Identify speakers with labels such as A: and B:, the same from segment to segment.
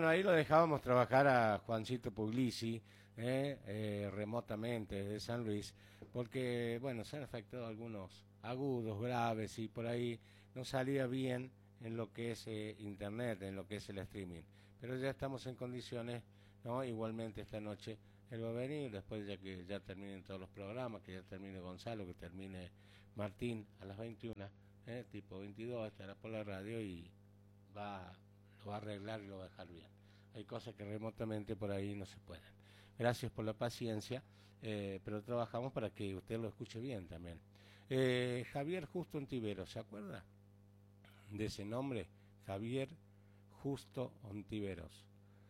A: bueno, ahí lo dejábamos trabajar a Juancito Puglisi, remotamente desde San Luis, porque, bueno, se han afectado algunos agudos, graves, y por ahí no salía bien en lo que es internet, en lo que es el streaming. Pero ya estamos en condiciones, ¿no? Igualmente esta noche él va a venir, después ya que ya terminen todos los programas, que ya termine Gonzalo, que termine Martín a las 21, tipo 22, estará por la radio y lo va a arreglar y lo va a dejar bien. Hay cosas que remotamente por ahí no se pueden. Gracias por la paciencia, pero trabajamos para que usted lo escuche bien también. Javier Justo Ontiveros, ¿se acuerda de ese nombre? Javier Justo Ontiveros.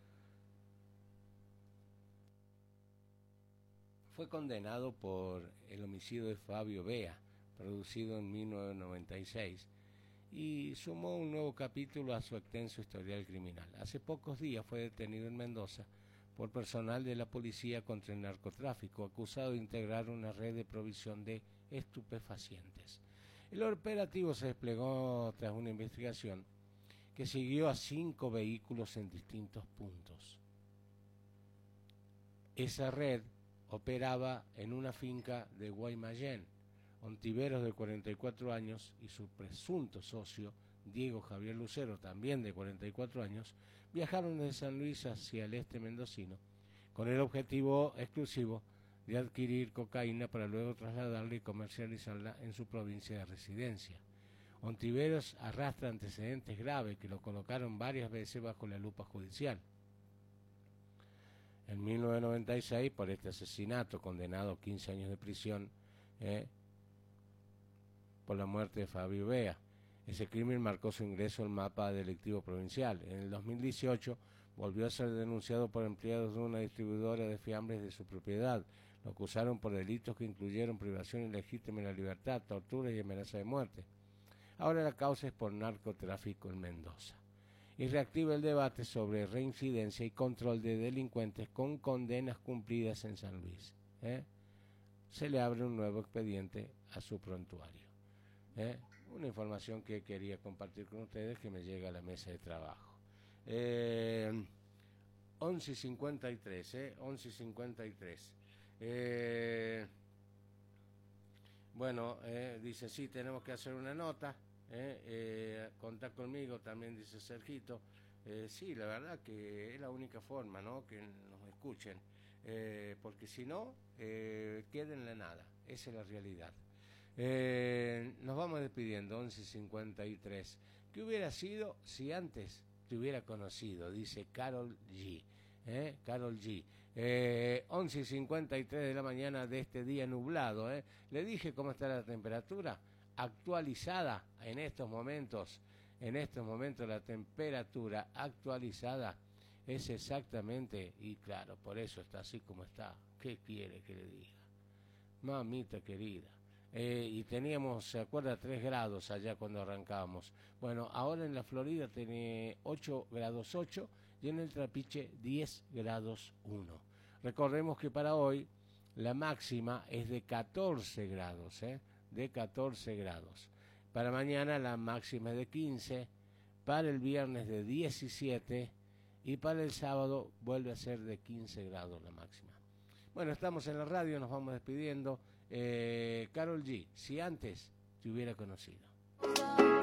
A: Fue condenado por el homicidio de Fabio Bea, producido en 1996, y sumó un nuevo capítulo a su extenso historial criminal. Hace pocos días fue detenido en Mendoza por personal de la Policía contra el Narcotráfico, acusado de integrar una red de provisión de estupefacientes. El operativo se desplegó tras una investigación que siguió a 5 vehículos en distintos puntos. Esa red operaba en una finca de Guaymallén. Ontiveros, de 44 años, y su presunto socio, Diego Javier Lucero, también de 44 años, viajaron desde San Luis hacia el este mendocino, con el objetivo exclusivo de adquirir cocaína para luego trasladarla y comercializarla en su provincia de residencia. Ontiveros arrastra antecedentes graves que lo colocaron varias veces bajo la lupa judicial. En 1996, por este asesinato, condenado a 15 años de prisión, por la muerte de Fabio Bea. Ese crimen marcó su ingreso al mapa delictivo provincial. En el 2018 volvió a ser denunciado por empleados de una distribuidora de fiambres de su propiedad. Lo acusaron por delitos que incluyeron privación ilegítima de la libertad, tortura y amenaza de muerte. Ahora la causa es por narcotráfico en Mendoza. Y reactiva el debate sobre reincidencia y control de delincuentes con condenas cumplidas en San Luis. Se le abre un nuevo expediente a su prontuario. Una información que quería compartir con ustedes, que me llega a la mesa de trabajo. 11:53, 11:53. Bueno, dice, sí, tenemos que hacer una nota. Contá conmigo, también dice Sergito. Sí, la verdad que es la única forma, ¿no?, que nos escuchen, porque si no, queda en la nada. Esa es la realidad. Nos vamos despidiendo, 11:53. ¿Qué hubiera sido si antes te hubiera conocido? Dice Carol G. Carol G. 11:53 de la mañana de este día nublado. Le dije cómo está la temperatura actualizada en estos momentos. En estos momentos la temperatura actualizada es exactamente, y claro, por eso está así como está. ¿Qué quiere que le diga? Mamita querida. Y teníamos, ¿se acuerda?, 3 grados allá cuando arrancábamos. Bueno, ahora en la Florida tiene 8 grados 8 y en el Trapiche 10 grados 1. Recordemos que para hoy la máxima es de 14 grados, de 14 grados. Para mañana la máxima es de 15, para el viernes de 17 y para el sábado vuelve a ser de 15 grados la máxima. Bueno, estamos en la radio, nos vamos despidiendo. Carol G, si antes te hubiera conocido.